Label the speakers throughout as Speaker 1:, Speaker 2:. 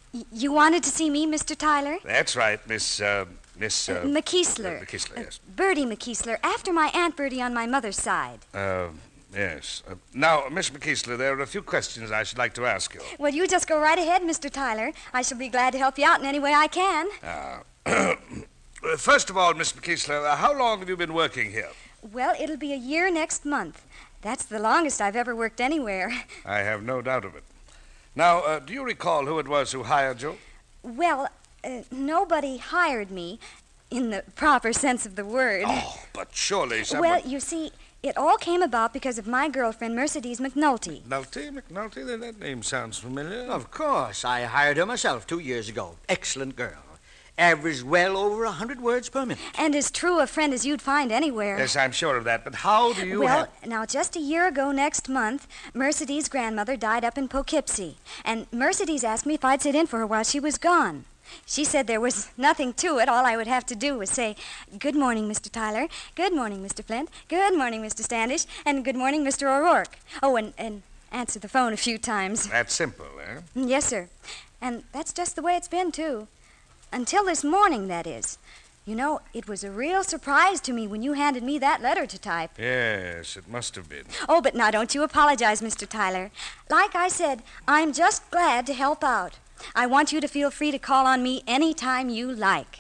Speaker 1: You wanted to see me, Mr. Tyler?
Speaker 2: That's right, Miss
Speaker 1: McKeesler.
Speaker 2: McKeesler, yes.
Speaker 1: Bertie McKeesler, after my Aunt Bertie on my mother's side.
Speaker 2: Yes. Now, Miss McKeesler, there are a few questions I should like to ask you.
Speaker 1: Well, you just go right ahead, Mr. Tyler. I shall be glad to help you out in any way I can.
Speaker 2: First of all, Miss McKeesler, how long have you been working here?
Speaker 1: Well, it'll be a year next month. That's the longest I've ever worked anywhere.
Speaker 2: I have no doubt of it. Now, do you recall who it was who hired you?
Speaker 1: Well, nobody hired me in the proper sense of the word.
Speaker 2: Oh, but surely someone...
Speaker 1: Well, you see, it all came about because of my girlfriend, Mercedes McNulty.
Speaker 2: McNulty? That name sounds familiar.
Speaker 3: Of course. I hired her myself 2 years ago. Excellent girl. Averaged well over 100 words per minute.
Speaker 1: And as true a friend as you'd find anywhere.
Speaker 2: Yes, I'm sure of that. But how do you
Speaker 1: Well, now, just a year ago next month, Mercedes' grandmother died up in Poughkeepsie. And Mercedes asked me if I'd sit in for her while she was gone. She said there was nothing to it. All I would have to do was say, "Good morning, Mr. Tyler. Good morning, Mr. Flint. Good morning, Mr. Standish. And good morning, Mr. O'Rourke." Oh, and answer the phone a few times.
Speaker 2: That's simple, eh?
Speaker 1: Yes, sir. And that's just the way it's been, too. Until this morning, that is. You know, it was a real surprise to me when you handed me that letter to type.
Speaker 2: Yes, it must have been.
Speaker 1: Oh, but now don't you apologize, Mr. Tyler. Like I said, I'm just glad to help out. I want you to feel free to call on me any time you like.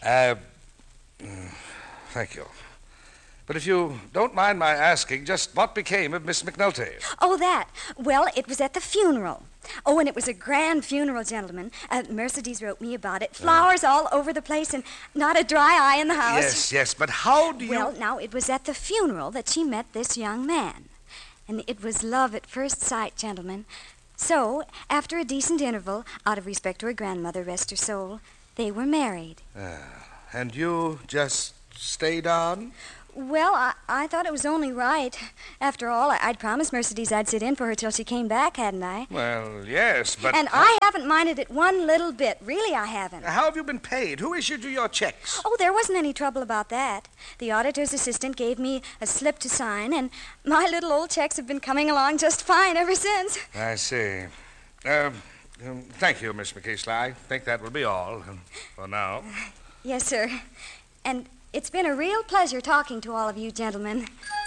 Speaker 2: Thank you. But if you don't mind my asking, just what became of Miss McNulty?
Speaker 1: Oh, that. Well, it was at the funeral. Oh, and it was a grand funeral, gentlemen. Mercedes wrote me about it. Flowers all over the place and not a dry eye in the house.
Speaker 2: Yes, but how do you...
Speaker 1: Well, now, it was at the funeral that she met this young man. And it was love at first sight, gentlemen. So, after a decent interval, out of respect to her grandmother, rest her soul, they were married.
Speaker 2: And you just stayed on?
Speaker 1: Well, I thought it was only right. After all, I'd promised Mercedes I'd sit in for her till she came back, hadn't I?
Speaker 2: Well, yes, but...
Speaker 1: And I haven't minded it one little bit. Really, I haven't.
Speaker 2: How have you been paid? Who issued you your checks?
Speaker 1: Oh, there wasn't any trouble about that. The auditor's assistant gave me a slip to sign, and my little old checks have been coming along just fine ever since.
Speaker 2: I see. Thank you, Miss McKeesler. I think that will be all for now.
Speaker 1: Yes, sir. And it's been a real pleasure talking to all of you gentlemen.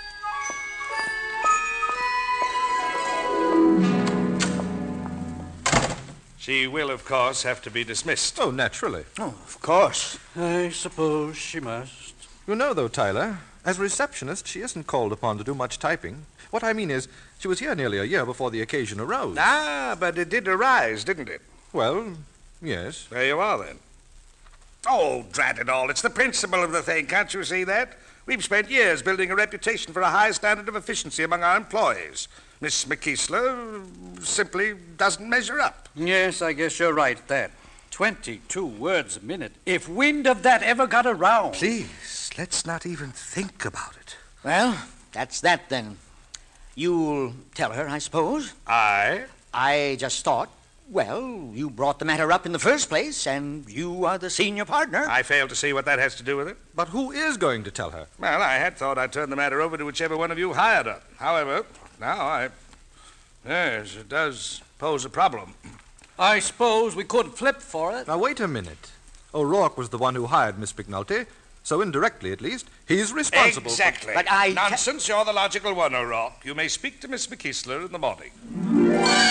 Speaker 2: She will, of course, have to be dismissed.
Speaker 4: Oh, naturally.
Speaker 3: Oh, of course.
Speaker 5: I suppose she must.
Speaker 4: You know, though, Tyler, as receptionist, she isn't called upon to do much typing. What I mean is, she was here nearly a year before the occasion arose.
Speaker 2: Ah, but it did arise, didn't it?
Speaker 4: Well, yes.
Speaker 2: There you are, then. Oh, drat it all. It's the principle of the thing. Can't you see that? We've spent years building a reputation for a high standard of efficiency among our employees. Miss McKeesler simply doesn't measure up.
Speaker 5: Yes, I guess you're right at that. 22 words a minute. If wind of that ever got around.
Speaker 2: Please, let's not even think about it.
Speaker 3: Well, that's that then. You'll tell her, I suppose? I just thought, well, you brought the matter up in the first place, and you are the senior partner.
Speaker 2: I fail to see what that has to do with it.
Speaker 4: But who is going to tell her?
Speaker 2: Well, I had thought I'd turn the matter over to whichever one of you hired her. However, now yes, it does pose a problem.
Speaker 5: I suppose we could flip for it.
Speaker 4: Now, wait a minute. O'Rourke was the one who hired Miss McNulty, so indirectly, at least, he's responsible
Speaker 2: Exactly.
Speaker 3: But
Speaker 2: Nonsense, you're the logical one, O'Rourke. You may speak to Miss McKeesler in the morning.